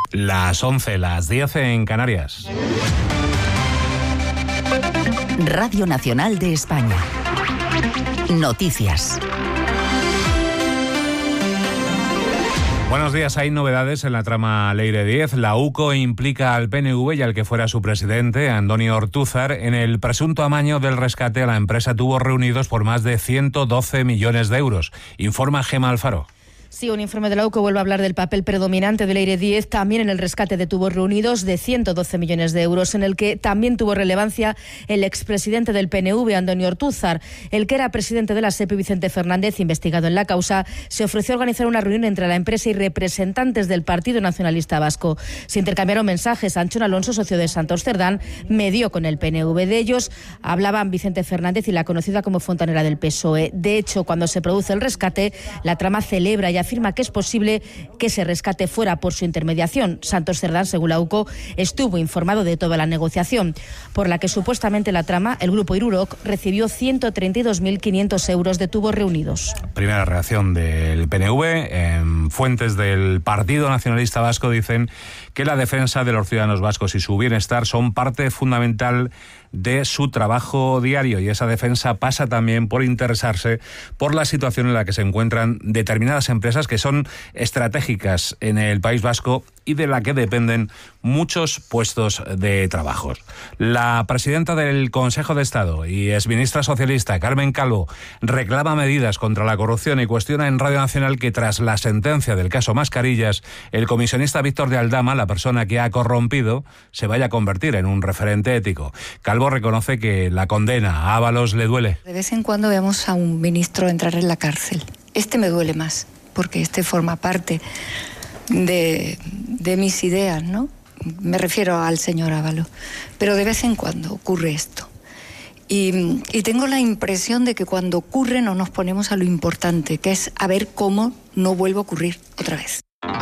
Las 11, las 10 en Canarias. Radio Nacional de España. Noticias. Buenos días. Hay novedades en la trama Leire 10. La UCO implica al PNV y al que fuera su presidente, Andoni Ortúzar, en el presunto amaño del rescate a la empresa Tubos Reunidos por más de 112 millones de euros. Informa Gemma Alfaro. Sí, un informe de la UCO vuelve a hablar del papel predominante de Leire 10 también en el rescate de Tubos Reunidos de 112 millones de euros, en el que también tuvo relevancia el expresidente del PNV, Andoni Ortúzar. El que era presidente de la SEPI, Vicente Fernández, investigado en la causa, se ofreció a organizar una reunión entre la empresa y representantes del Partido Nacionalista Vasco. Se intercambiaron mensajes. Anchón Alonso, socio de Santos Cerdán, medió con el PNV. De ellos hablaban Vicente Fernández y la conocida como fontanera del PSOE. De hecho, cuando se produce el rescate, la trama celebra y afirma que es posible que ese rescate fuera por su intermediación. Santos Cerdán, según la UCO, estuvo informado de toda la negociación, por la que supuestamente la trama, el grupo Iruroc, recibió 132.500 euros de Tubos Reunidos. Primera reacción del PNV. Fuentes del Partido Nacionalista Vasco dicen que la defensa de los ciudadanos vascos y su bienestar son parte fundamental de su trabajo diario, y esa defensa pasa también por interesarse por la situación en la que se encuentran determinadas empresas que son estratégicas en el País Vasco y de la que dependen muchos puestos de trabajo. La presidenta del Consejo de Estado y exministra socialista, Carmen Calvo, reclama medidas contra la corrupción y cuestiona en Radio Nacional que tras la sentencia del caso Mascarillas, el comisionista Víctor de Aldama, la persona que ha corrompido, se vaya a convertir en un referente ético. Calvo reconoce que la condena a Ábalos le duele. De vez en cuando vemos a un ministro entrar en la cárcel. Este me duele más, porque este forma parte de mis ideas, ¿no? Me refiero al señor Ábalos. Pero de vez en cuando ocurre esto. Y tengo la impresión de que cuando ocurre no nos ponemos a lo importante, que es a ver cómo no vuelve a ocurrir otra vez.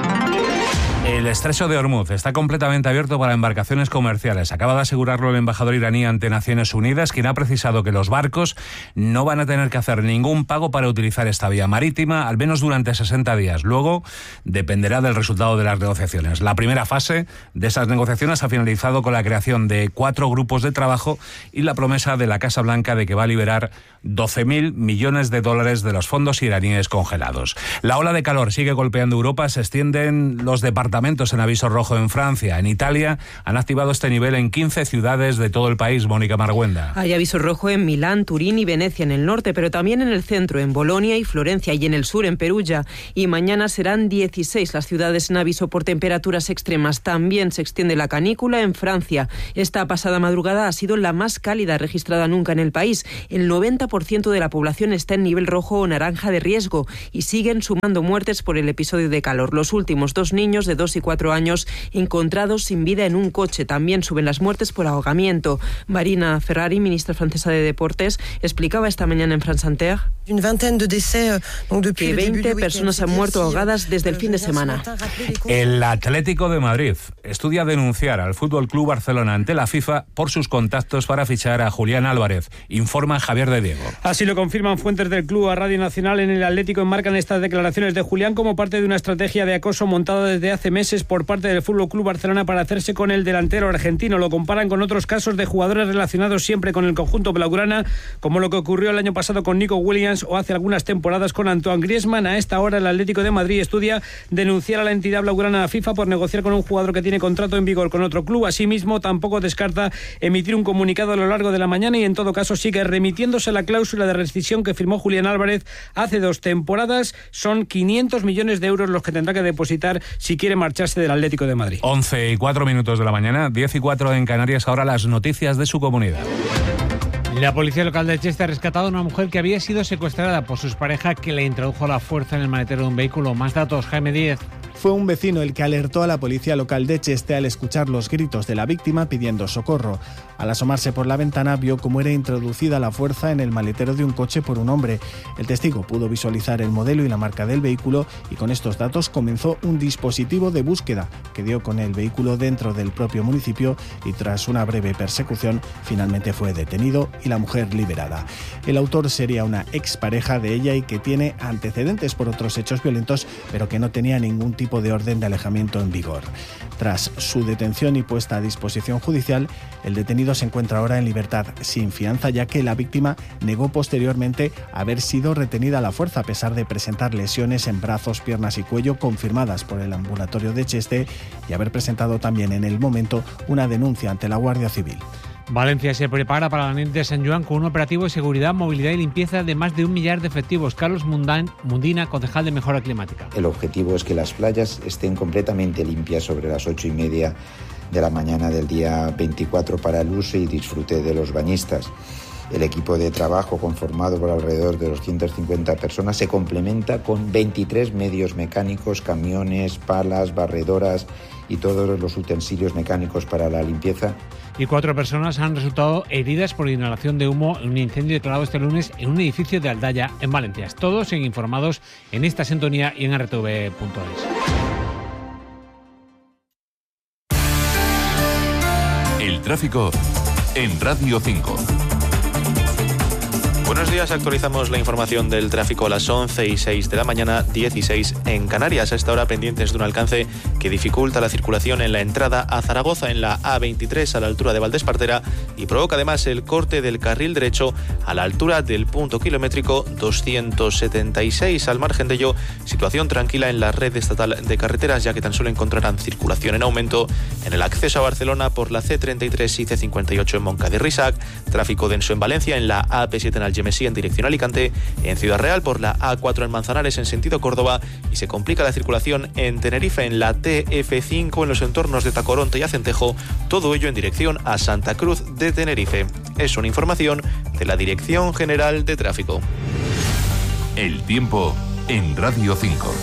El estrecho de Hormuz está completamente abierto para embarcaciones comerciales. Acaba de asegurarlo el embajador iraní ante Naciones Unidas, quien ha precisado que los barcos no van a tener que hacer ningún pago para utilizar esta vía marítima, al menos durante 60 días. Luego dependerá del resultado de las negociaciones. La primera fase de esas negociaciones ha finalizado con la creación de 4 grupos de trabajo y la promesa de la Casa Blanca de que va a liberar 12.000 millones de dólares de los fondos iraníes congelados. La ola de calor sigue golpeando Europa. Se extienden los departamentos en aviso rojo en Francia. En Italia han activado este nivel en 15 ciudades de todo el país. Mónica Marguenda. Hay aviso rojo en Milán, Turín y Venecia en el norte, pero también en el centro, en Bolonia y Florencia, y en el sur, en Perugia. Y mañana serán 16 las ciudades en aviso por temperaturas extremas. También se extiende la canícula en Francia. Esta pasada madrugada ha sido la más cálida registrada nunca en el país. El 90% de la población está en nivel rojo o naranja de riesgo y siguen sumando muertes por el episodio de calor. Los últimos 2 niños de 2 y 4 años encontrados sin vida en un coche. También suben las muertes por ahogamiento. Marina Ferrari, ministra francesa de Deportes, explicaba esta mañana en France Inter que 20 personas han muerto ahogadas desde el fin de semana. El Atlético de Madrid estudia denunciar al Fútbol Club Barcelona ante la FIFA por sus contactos para fichar a Julián Álvarez. Informa Javier de Diego. Así lo confirman fuentes del club a Radio Nacional. En el Atlético enmarcan estas declaraciones de Julián como parte de una estrategia de acoso montada desde hace meses por parte del Fútbol Club Barcelona para hacerse con el delantero argentino. Lo comparan con otros casos de jugadores relacionados siempre con el conjunto blaugrana, como lo que ocurrió el año pasado con Nico Williams o hace algunas temporadas con Antoine Griezmann. A esta hora el Atlético de Madrid estudia denunciar a la entidad blaugrana a FIFA por negociar con un jugador que tiene contrato en vigor con otro club. Asimismo, tampoco descarta emitir un comunicado a lo largo de la mañana y en todo caso sigue remitiéndose la cláusula de rescisión que firmó Julián Álvarez hace 2 temporadas. Son 500 millones de euros los que tendrá que depositar si quiere marcharse del Atlético de Madrid. 11:04 de la mañana, 10:04 en Canarias. Ahora las noticias de su comunidad. La policía local de Cheste ha rescatado a una mujer que había sido secuestrada por su expareja, que le introdujo a la fuerza en el maletero de un vehículo. Más datos, Jaime Díez. Fue un vecino el que alertó a la policía local de Cheste al escuchar los gritos de la víctima pidiendo socorro. Al asomarse por la ventana vio cómo era introducida a la fuerza en el maletero de un coche por un hombre. El testigo pudo visualizar el modelo y la marca del vehículo y con estos datos comenzó un dispositivo de búsqueda que dio con el vehículo dentro del propio municipio y tras una breve persecución finalmente fue detenido y la mujer liberada. El autor sería una expareja de ella y que tiene antecedentes por otros hechos violentos, pero que no tenía ningún tipo tiempo de orden de alejamiento en vigor. Tras su detención y puesta a disposición judicial, el detenido se encuentra ahora en libertad sin fianza, ya que la víctima negó posteriormente haber sido retenida a la fuerza, a pesar de presentar lesiones en brazos, piernas y cuello confirmadas por el ambulatorio de Cheste y haber presentado también en el momento una denuncia ante la Guardia Civil. Valencia se prepara para la NIT de San Joan con un operativo de seguridad, movilidad y limpieza de más de 1 millar de efectivos. Carlos Mundina, concejal de Mejora Climática. El objetivo es que las playas estén completamente limpias sobre las 8:30 de la mañana del día 24 para el uso y disfrute de los bañistas. El equipo de trabajo, conformado por alrededor de 250 personas, se complementa con 23 medios mecánicos, camiones, palas, barredoras y todos los utensilios mecánicos para la limpieza. Y 4 personas han resultado heridas por inhalación de humo en un incendio declarado este lunes en un edificio de Aldaya, en Valencia. Todos siguen informados en esta sintonía y en rtv.es. El tráfico en Radio 5. Buenos días, actualizamos la información del tráfico a las 11:06 de la mañana, 16 en Canarias. A esta hora pendientes de un alcance que dificulta la circulación en la entrada a Zaragoza en la A23 a la altura de Valdespartera y provoca además el corte del carril derecho a la altura del punto kilométrico 276. Al margen de ello, situación tranquila en la red estatal de carreteras, ya que tan solo encontrarán circulación en aumento en el acceso a Barcelona por la C33 y C58 en Moncada y Risac, tráfico denso en Valencia en la AP7 en Algemesí en dirección Alicante, en Ciudad Real por la A4 en Manzanares en sentido Córdoba y se complica la circulación en Tenerife en la TF5 en los entornos de Tacoronte y Acentejo, todo ello en dirección a Santa Cruz de Tenerife. Es una información de la Dirección General de Tráfico. El tiempo en Radio 5.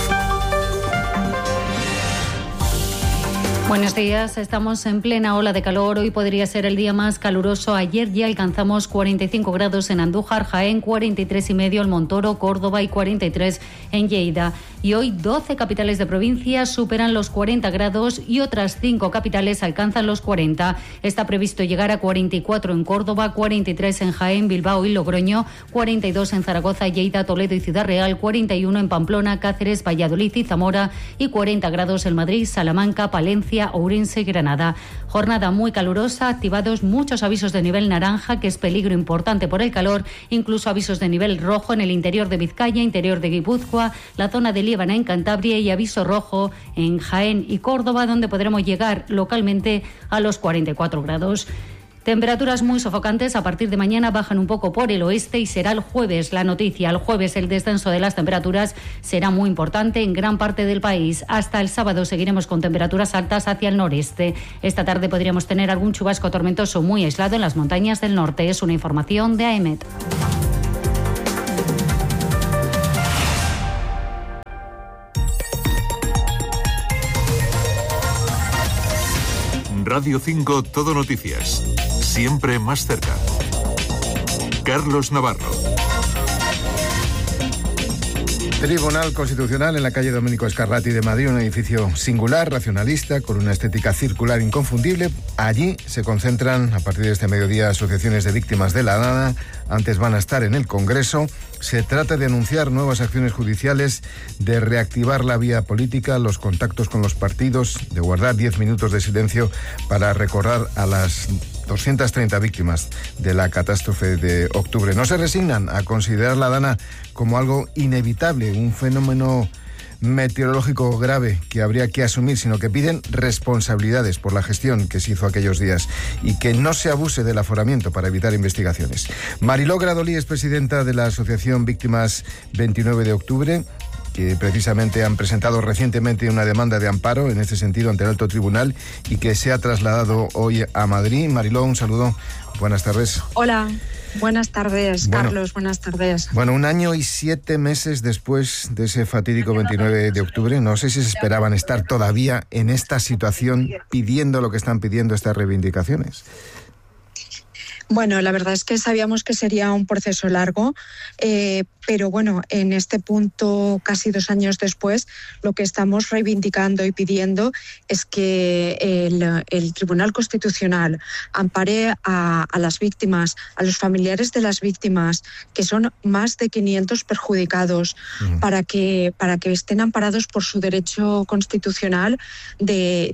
Buenos días, estamos en plena ola de calor. Hoy podría ser el día más caluroso. Ayer ya alcanzamos 45 grados en Andújar, Jaén, 43,5 en Montoro, Córdoba y 43 en Lleida. Y hoy 12 capitales de provincia superan los 40 grados y otras 5 capitales alcanzan los 40. Está previsto llegar a 44 en Córdoba, 43 en Jaén, Bilbao y Logroño, 42 en Zaragoza, Lleida, Toledo y Ciudad Real, 41 en Pamplona, Cáceres, Valladolid y Zamora y 40 grados en Madrid, Salamanca, Palencia, Ourense y Granada. Jornada muy calurosa, activados muchos avisos de nivel naranja, que es peligro importante por el calor, incluso avisos de nivel rojo en el interior de Vizcaya, interior de Guipúzcoa, la zona de Líbana en Cantabria y aviso rojo en Jaén y Córdoba, donde podremos llegar localmente a los 44 grados. Temperaturas muy sofocantes. A partir de mañana bajan un poco por el oeste y será el jueves la noticia. El jueves el descenso de las temperaturas será muy importante en gran parte del país. Hasta el sábado seguiremos con temperaturas altas hacia el noreste. Esta tarde podríamos tener algún chubasco tormentoso muy aislado en las montañas del norte. Es una información de AEMET. Radio 5 Todo Noticias. Siempre más cerca. Carlos Navarro. Tribunal Constitucional en la calle Domenico Scarlatti de Madrid, un edificio singular, racionalista, con una estética circular inconfundible. Allí se concentran a partir de este mediodía asociaciones de víctimas de la DANA. Antes van a estar en el Congreso. Se trata de anunciar nuevas acciones judiciales, de reactivar la vía política, los contactos con los partidos, de guardar 10 minutos de silencio para recordar a las 230 víctimas de la catástrofe de octubre. No se resignan a considerar la DANA como algo inevitable, un fenómeno meteorológico grave que habría que asumir, sino que piden responsabilidades por la gestión que se hizo aquellos días y que no se abuse del aforamiento para evitar investigaciones. Mariló Gradolí es presidenta de la Asociación Víctimas 29 de Octubre, que precisamente han presentado recientemente una demanda de amparo en este sentido ante el Alto Tribunal y que se ha trasladado hoy a Madrid. Mariló, un saludo. Buenas tardes. Hola. Buenas tardes, Carlos. Buenas tardes. Bueno, 1 año y 7 meses después de ese fatídico 29 de octubre, no sé si se esperaban estar todavía en esta situación pidiendo lo que están pidiendo estas reivindicaciones. Bueno, la verdad es que sabíamos que sería un proceso largo, pero bueno, en este punto, casi 2 años después, lo que estamos reivindicando y pidiendo es que el Tribunal Constitucional ampare a las víctimas, a los familiares de las víctimas, que son más de 500 perjudicados, para que estén amparados por su derecho constitucional de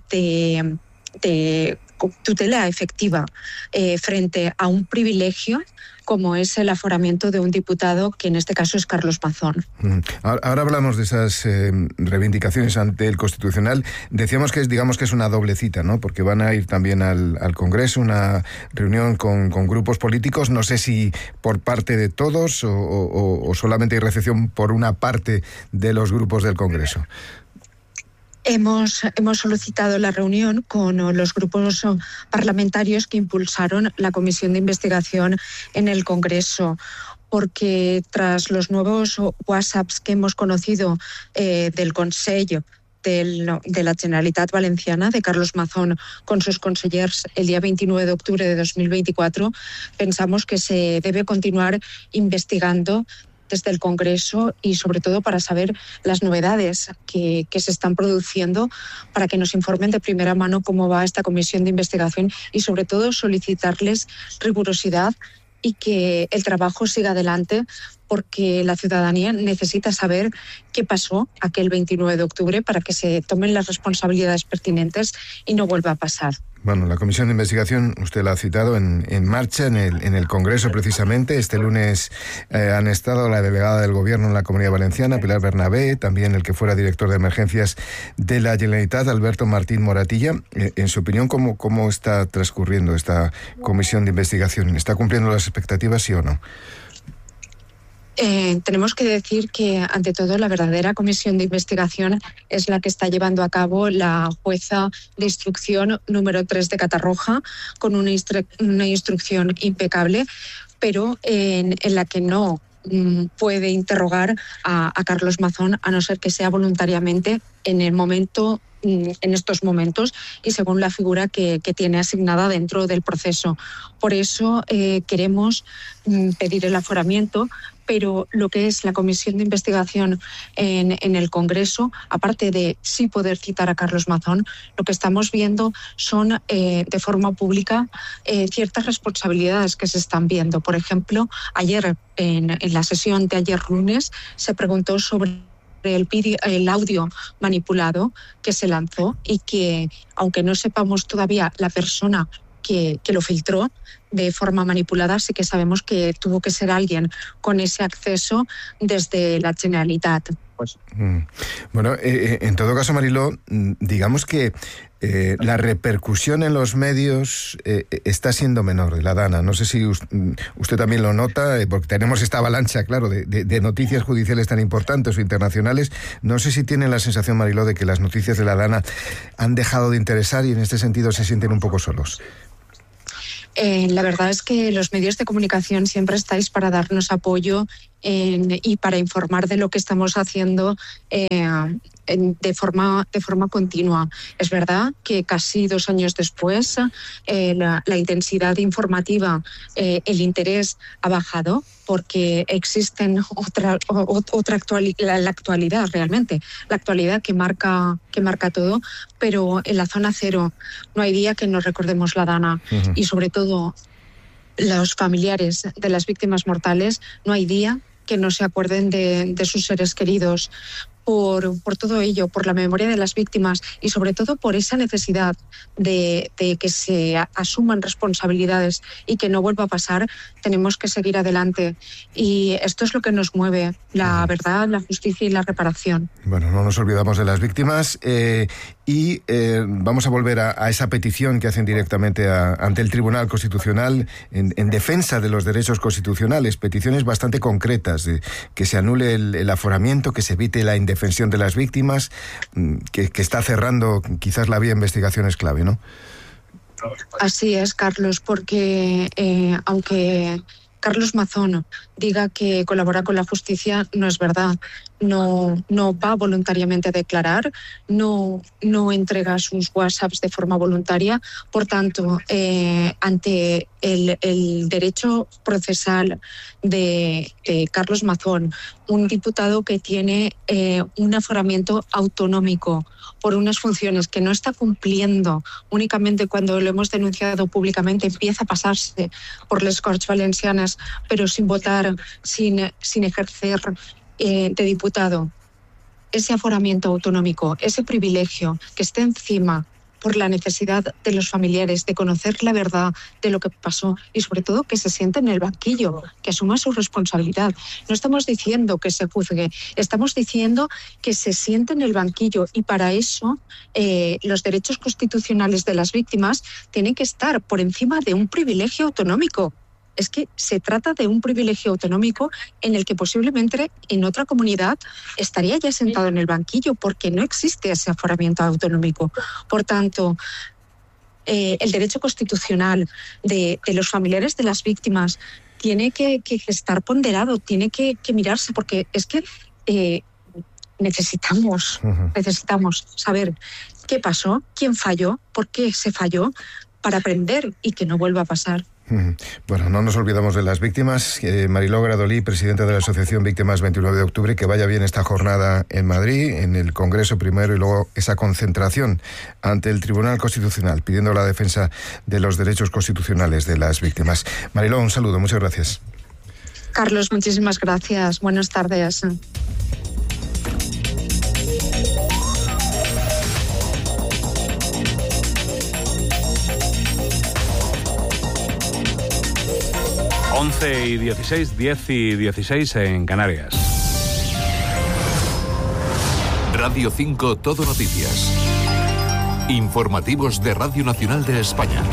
tutela efectiva frente a un privilegio como es el aforamiento de un diputado, que en este caso es Carlos Mazón. Ahora hablamos de esas reivindicaciones ante el Constitucional. Decíamos que es una doble cita, ¿no? Porque van a ir también al Congreso, una reunión con grupos políticos. No sé si por parte de todos o solamente hay recepción por una parte de los grupos del Congreso. Hemos solicitado la reunión con los grupos parlamentarios que impulsaron la comisión de investigación en el Congreso, porque tras los nuevos WhatsApps que hemos conocido del Consejo de la Generalitat Valenciana, de Carlos Mazón, con sus consellers el día 29 de octubre de 2024, pensamos que se debe continuar investigando desde el Congreso y sobre todo para saber las novedades que se están produciendo, para que nos informen de primera mano cómo va esta comisión de investigación y sobre todo solicitarles rigurosidad y que el trabajo siga adelante, porque la ciudadanía necesita saber qué pasó aquel 29 de octubre para que se tomen las responsabilidades pertinentes y no vuelva a pasar. Bueno, la comisión de investigación, usted la ha citado, en marcha en el Congreso precisamente. Este lunes han estado la delegada del Gobierno en la Comunidad Valenciana, Pilar Bernabé, también el que fuera director de emergencias de la Generalitat, Alberto Martín Moratilla. En su opinión, ¿cómo está transcurriendo esta comisión de investigación? ¿Está cumpliendo las expectativas, sí o no? Tenemos que decir que, ante todo, la verdadera comisión de investigación es la que está llevando a cabo la jueza de instrucción número 3 de Catarroja, con una instrucción impecable, pero en la que no puede interrogar a Carlos Mazón, a no ser que sea voluntariamente en estos momentos y según la figura que tiene asignada dentro del proceso. Por eso queremos pedir el aforamiento, pero lo que es la comisión de investigación en el Congreso, aparte de sí poder citar a Carlos Mazón, lo que estamos viendo son de forma pública ciertas responsabilidades que se están viendo. Por ejemplo, ayer, en la sesión de ayer lunes, se preguntó sobre el audio manipulado que se lanzó y que, aunque no sepamos todavía la persona que lo filtró de forma manipulada, sí que sabemos que tuvo que ser alguien con ese acceso desde la Generalitat. Bueno, en todo caso, Mariló, digamos que la repercusión en los medios está siendo menor de la Dana. No sé si usted también lo nota, porque tenemos esta avalancha, claro, de noticias judiciales tan importantes o internacionales. No sé si tienen la sensación, Mariló, de que las noticias de la Dana han dejado de interesar y en este sentido se sienten un poco solos. La verdad es que los medios de comunicación siempre estáis para darnos apoyo y para informar de lo que estamos haciendo de forma continua. Es verdad que casi 2 años después la intensidad informativa, el interés ha bajado, porque existen otra actualidad, la actualidad realmente, la actualidad que marca todo, pero en la zona cero no hay día que no recordemos la Dana. Y sobre todo los familiares de las víctimas mortales, no hay día que no se acuerden de sus seres queridos. Por todo ello, por la memoria de las víctimas y sobre todo por esa necesidad de que se asuman responsabilidades y que no vuelva a pasar, tenemos que seguir adelante. Y esto es lo que nos mueve, la verdad, la justicia y la reparación. Bueno, no nos olvidamos de las víctimas y vamos a volver a esa petición que hacen directamente ante el Tribunal Constitucional en defensa de los derechos constitucionales, peticiones bastante concretas, de que se anule el aforamiento, que se evite la indefensión de las víctimas, que está cerrando quizás la vía de investigación es clave, ¿no? Así es, Carlos, porque aunque Carlos Mazón diga que colabora con la justicia, no es verdad. No va voluntariamente a declarar, no entrega sus WhatsApps de forma voluntaria. Por tanto, ante el derecho procesal de Carlos Mazón, un diputado que tiene un aforamiento autonómico por unas funciones que no está cumpliendo, únicamente cuando lo hemos denunciado públicamente empieza a pasarse por les Corts Valencianes, pero sin votar, sin ejercer de diputado. Ese aforamiento autonómico, ese privilegio que esté encima por la necesidad de los familiares de conocer la verdad de lo que pasó y sobre todo que se siente en el banquillo, que asuma su responsabilidad. No estamos diciendo que se juzgue, estamos diciendo que se siente en el banquillo y para eso los derechos constitucionales de las víctimas tienen que estar por encima de un privilegio autonómico. Es que se trata de un privilegio autonómico en el que posiblemente en otra comunidad estaría ya sentado en el banquillo porque no existe ese aforamiento autonómico. Por tanto, el derecho constitucional de los familiares de las víctimas tiene que estar ponderado, tiene que mirarse, porque es que necesitamos saber qué pasó, quién falló, por qué se falló, para aprender y que no vuelva a pasar. Bueno, no nos olvidamos de las víctimas. Mariló Gradolí, presidenta de la Asociación Víctimas 29 de Octubre, que vaya bien esta jornada en Madrid, en el Congreso primero y luego esa concentración ante el Tribunal Constitucional, pidiendo la defensa de los derechos constitucionales de las víctimas. Mariló, un saludo, muchas gracias. Carlos, muchísimas gracias. Buenas tardes. Y 16, 10 y 16 en Canarias. Radio 5 Todo Noticias. Informativos de Radio Nacional de España.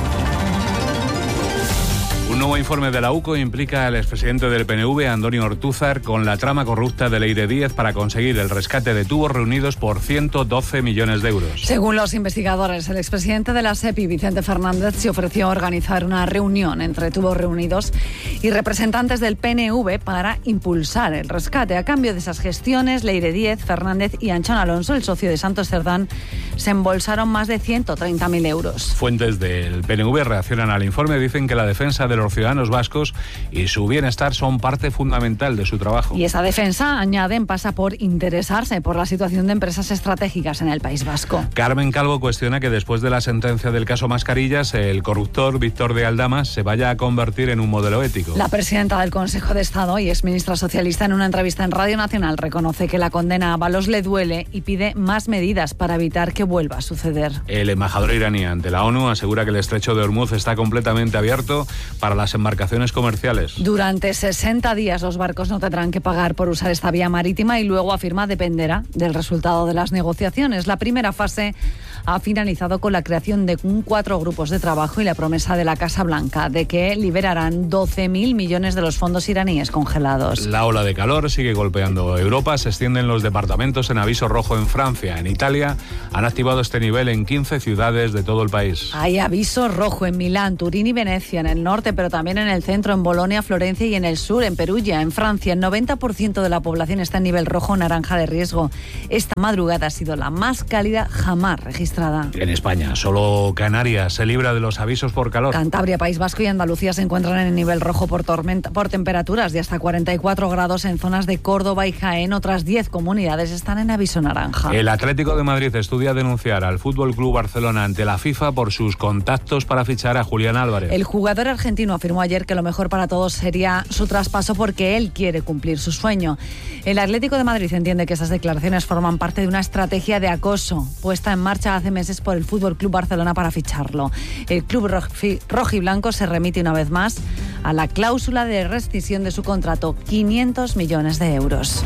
Un nuevo informe de la UCO implica al expresidente del PNV, Andoni Ortúzar, con la trama corrupta de Leire Díez para conseguir el rescate de tubos reunidos por 112 millones de euros. Según los investigadores, el expresidente de la SEPI, Vicente Fernández, se ofreció a organizar una reunión entre tubos reunidos y representantes del PNV para impulsar el rescate. A cambio de esas gestiones, Leire Díez, Fernández y Anchón Alonso, el socio de Santos Cerdán, se embolsaron más de 130.000 euros. Fuentes del PNV reaccionan al informe, dicen que la defensa de los ciudadanos vascos y su bienestar son parte fundamental de su trabajo. Y esa defensa, añaden, pasa por interesarse por la situación de empresas estratégicas en el País Vasco. Carmen Calvo cuestiona que después de la sentencia del caso Mascarillas, el corruptor Víctor de Aldama se vaya a convertir en un modelo ético. La presidenta del Consejo de Estado y exministra socialista, en una entrevista en Radio Nacional, reconoce que la condena a Ábalos le duele y pide más medidas para evitar que vuelva a suceder. El embajador iraní ante la ONU asegura que el estrecho de Hormuz está completamente abierto para las embarcaciones comerciales. Durante 60 días los barcos no tendrán que pagar por usar esta vía marítima y luego, afirma, dependerá del resultado de las negociaciones. La primera fase ha finalizado con la creación de 4 grupos de trabajo y la promesa de la Casa Blanca de que liberarán 12.000 millones de los fondos iraníes congelados. La ola de calor sigue golpeando Europa, se extienden los departamentos en aviso rojo en Francia. En Italia han activado este nivel en 15 ciudades de todo el país. Hay aviso rojo en Milán, Turín y Venecia, en el norte, pero también en el centro, en Bolonia, Florencia y en el sur, en Perugia. En Francia, el 90% de la población está en nivel rojo o naranja de riesgo. Esta madrugada ha sido la más cálida jamás registrada. En España, solo Canarias se libra de los avisos por calor. Cantabria, País Vasco y Andalucía se encuentran en el nivel rojo por temperaturas de hasta 44 grados en zonas de Córdoba y Jaén. Otras 10 comunidades están en aviso naranja. El Atlético de Madrid estudia denunciar al Fútbol Club Barcelona ante la FIFA por sus contactos para fichar a Julián Álvarez. El jugador argentino afirmó ayer que lo mejor para todos sería su traspaso porque él quiere cumplir su sueño. El Atlético de Madrid entiende que esas declaraciones forman parte de una estrategia de acoso puesta en marcha hace meses por el Fútbol Club Barcelona para ficharlo. El club rojiblanco se remite una vez más a la cláusula de rescisión de su contrato, 500 millones de euros.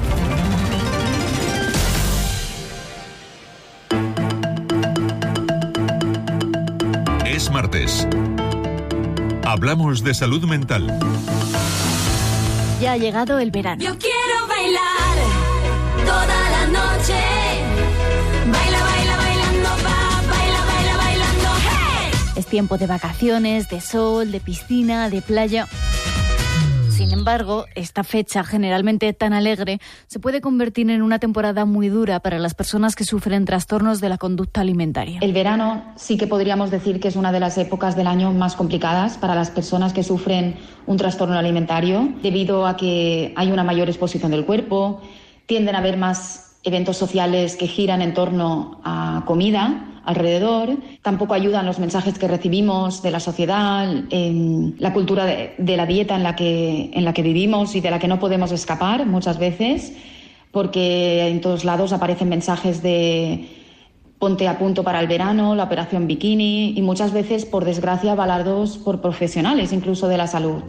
Es martes. Hablamos de salud mental. Ya ha llegado el verano. Yo quiero bailar toda la noche. Baila, baila, bailando, baila, baila, bailando, hey. Es tiempo de vacaciones, de sol, de piscina, de playa. Si embargo, esta fecha, generalmente tan alegre, se puede convertir en una temporada muy dura para las personas que sufren trastornos de la conducta alimentaria. El verano sí que podríamos decir que es una de las épocas del año más complicadas para las personas que sufren un trastorno alimentario, debido a que hay una mayor exposición del cuerpo, tienden a haber más eventos sociales que giran en torno a comida alrededor. Tampoco ayudan los mensajes que recibimos de la sociedad, en la cultura de la dieta en la que vivimos y de la que no podemos escapar muchas veces, porque en todos lados aparecen mensajes de ponte a punto para el verano, la operación bikini, y muchas veces, por desgracia, avalados por profesionales, incluso de la salud.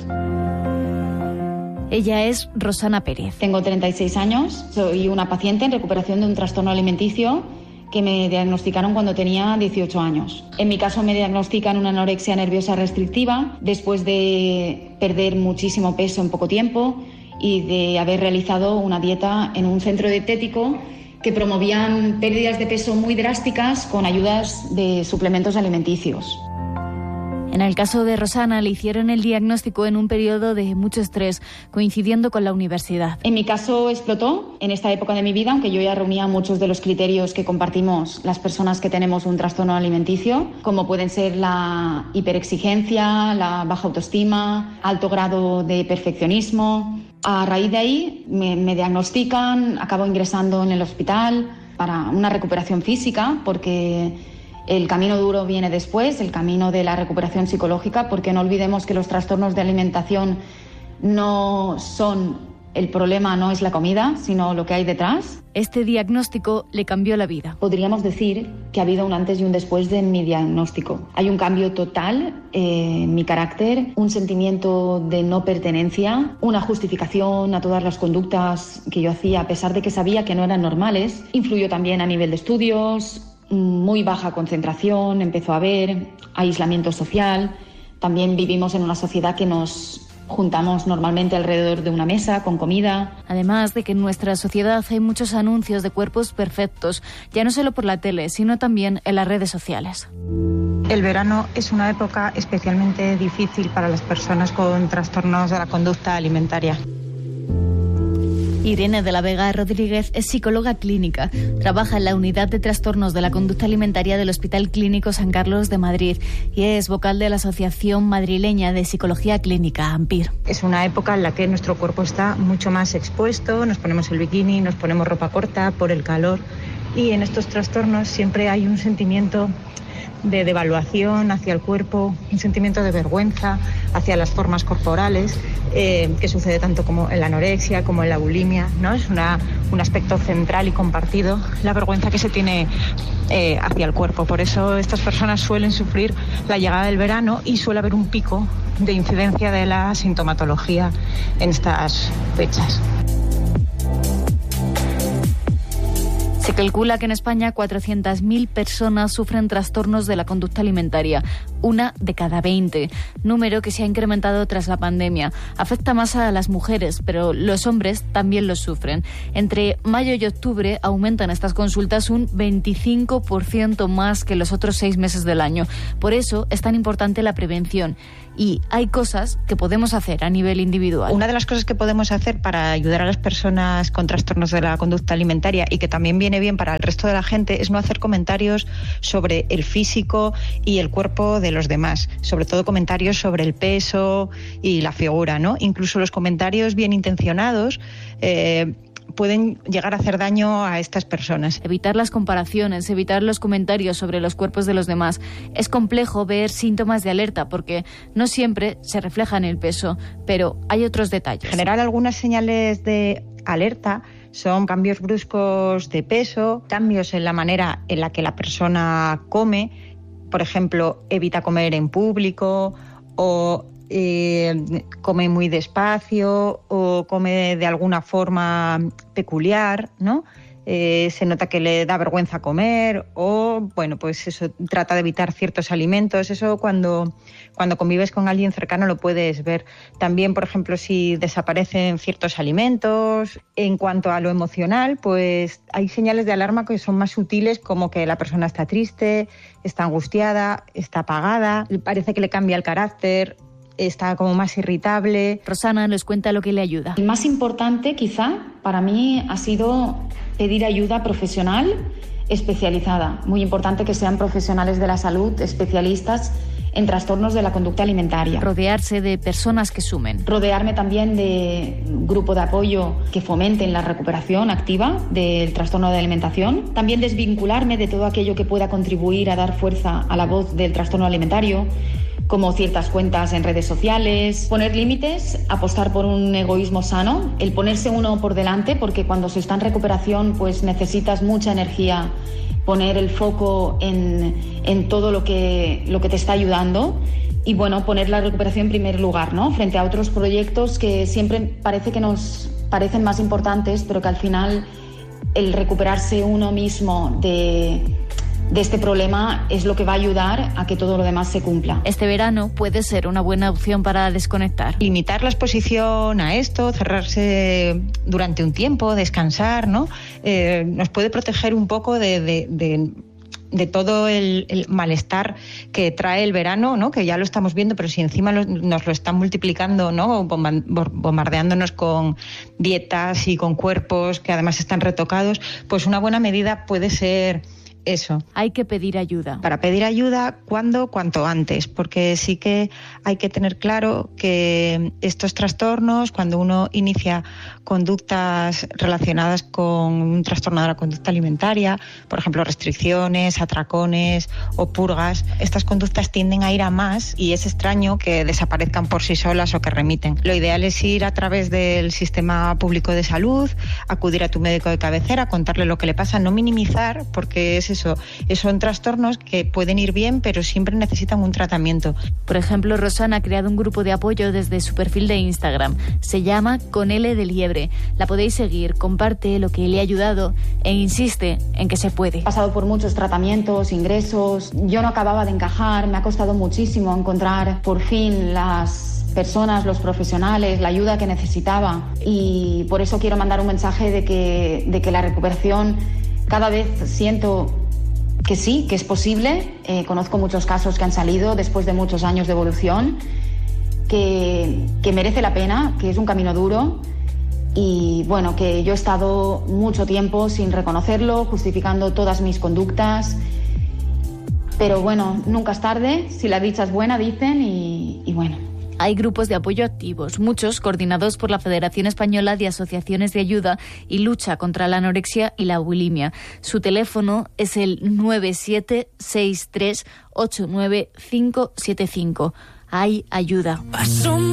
Ella es Rosana Pérez. Tengo 36 años, soy una paciente en recuperación de un trastorno alimenticio que me diagnosticaron cuando tenía 18 años. En mi caso me diagnostican una anorexia nerviosa restrictiva después de perder muchísimo peso en poco tiempo y de haber realizado una dieta en un centro dietético que promovían pérdidas de peso muy drásticas con ayudas de suplementos alimenticios. En el caso de Rosana, le hicieron el diagnóstico en un periodo de mucho estrés, coincidiendo con la universidad. En mi caso explotó en esta época de mi vida, aunque yo ya reunía muchos de los criterios que compartimos las personas que tenemos un trastorno alimenticio, como pueden ser la hiperexigencia, la baja autoestima, alto grado de perfeccionismo. A raíz de ahí me diagnostican, acabo ingresando en el hospital para una recuperación física, porque el camino duro viene después, el camino de la recuperación psicológica, porque no olvidemos que los trastornos de alimentación no son el problema, no es la comida, sino lo que hay detrás. Este diagnóstico le cambió la vida. Podríamos decir que ha habido un antes y un después de mi diagnóstico. Hay un cambio total en mi carácter, un sentimiento de no pertenencia, una justificación a todas las conductas que yo hacía, a pesar de que sabía que no eran normales. Influyó también a nivel de estudios, muy baja concentración, empezó a haber aislamiento social. También vivimos en una sociedad que nos juntamos normalmente alrededor de una mesa con comida. Además de que en nuestra sociedad hay muchos anuncios de cuerpos perfectos, ya no solo por la tele, sino también en las redes sociales. El verano es una época especialmente difícil para las personas con trastornos de la conducta alimentaria. Irene de la Vega Rodríguez es psicóloga clínica. Trabaja en la unidad de trastornos de la conducta alimentaria del Hospital Clínico San Carlos de Madrid y es vocal de la Asociación Madrileña de Psicología Clínica, AMPIR. Es una época en la que nuestro cuerpo está mucho más expuesto, nos ponemos el bikini, nos ponemos ropa corta por el calor, y en estos trastornos siempre hay un sentimiento de devaluación hacia el cuerpo, un sentimiento de vergüenza hacia las formas corporales, que sucede tanto como en la anorexia como en la bulimia, ¿no? Es un aspecto central y compartido, la vergüenza que se tiene hacia el cuerpo. Por eso estas personas suelen sufrir la llegada del verano y suele haber un pico de incidencia de la sintomatología en estas fechas. Se calcula que en España 400.000 personas sufren trastornos de la conducta alimentaria, una de cada 20, número que se ha incrementado tras la pandemia. Afecta más a las mujeres, pero los hombres también los sufren. Entre mayo y octubre aumentan estas consultas un 25% más que los otros 6 meses del año. Por eso es tan importante la prevención. Y hay cosas que podemos hacer a nivel individual. Una de las cosas que podemos hacer para ayudar a las personas con trastornos de la conducta alimentaria y que también viene bien para el resto de la gente es no hacer comentarios sobre el físico y el cuerpo de los demás, sobre todo comentarios sobre el peso y la figura, ¿no? Incluso los comentarios bien intencionados pueden llegar a hacer daño a estas personas. Evitar las comparaciones, evitar los comentarios sobre los cuerpos de los demás. Es complejo ver síntomas de alerta porque no siempre se refleja en el peso, pero hay otros detalles. En general, algunas señales de alerta son cambios bruscos de peso, cambios en la manera en la que la persona come, por ejemplo, evita comer en público o come muy despacio o come de alguna forma peculiar, ¿no? Se nota que le da vergüenza comer o, bueno, pues eso, trata de evitar ciertos alimentos. Eso cuando convives con alguien cercano lo puedes ver. También, por ejemplo, si desaparecen ciertos alimentos. En cuanto a lo emocional, pues hay señales de alarma que son más sutiles, como que la persona está triste, está angustiada, está apagada, parece que le cambia el carácter, está como más irritable. Rosana nos cuenta lo que le ayuda. El más importante, quizá, para mí ha sido pedir ayuda profesional especializada. Muy importante que sean profesionales de la salud, especialistas en trastornos de la conducta alimentaria. Rodearse de personas que sumen. Rodearme también de un grupo de apoyo que fomenten la recuperación activa del trastorno de alimentación. También desvincularme de todo aquello que pueda contribuir a dar fuerza a la voz del trastorno alimentario, como ciertas cuentas en redes sociales. Poner límites, apostar por un egoísmo sano, el ponerse uno por delante, porque cuando se está en recuperación pues necesitas mucha energía, poner el foco en todo lo que te está ayudando y bueno, poner la recuperación en primer lugar, ¿no? Frente a otros proyectos que siempre parece que nos parecen más importantes, pero que al final el recuperarse uno mismo de este problema es lo que va a ayudar a que todo lo demás se cumpla. Este verano puede ser una buena opción para desconectar. Limitar la exposición a esto, cerrarse durante un tiempo, descansar, ¿no? Nos puede proteger un poco de todo el malestar que trae el verano, ¿no? Que ya lo estamos viendo, pero si encima nos lo están multiplicando, ¿no? Bombardeándonos con dietas y con cuerpos que además están retocados, pues una buena medida puede ser eso. Hay que pedir ayuda. Para pedir ayuda, cuanto antes, porque sí que hay que tener claro que estos trastornos, cuando uno inicia conductas relacionadas con un trastorno de la conducta alimentaria, por ejemplo, restricciones, atracones o purgas, estas conductas tienden a ir a más y es extraño que desaparezcan por sí solas o que remiten. Lo ideal es ir a través del sistema público de salud, acudir a tu médico de cabecera, contarle lo que le pasa, no minimizar, porque es eso, son trastornos que pueden ir bien, pero siempre necesitan un tratamiento. Por ejemplo, Rosana ha creado un grupo de apoyo desde su perfil de Instagram. Se llama Con L de Liebre. La podéis seguir, comparte lo que le ha ayudado e insiste en que se puede. He pasado por muchos tratamientos, ingresos. Yo no acababa de encajar, me ha costado muchísimo encontrar por fin las personas, los profesionales, la ayuda que necesitaba. Y por eso quiero mandar un mensaje de que la recuperación cada vez siento que sí, que es posible. Conozco muchos casos que han salido después de muchos años de evolución, que merece la pena, que es un camino duro y bueno, que yo he estado mucho tiempo sin reconocerlo, justificando todas mis conductas, pero bueno, nunca es tarde, si la dicha es buena, dicen, y bueno. Hay grupos de apoyo activos, muchos coordinados por la Federación Española de Asociaciones de Ayuda y Lucha contra la Anorexia y la Bulimia. Su teléfono es el 9763 89575. Hay ayuda.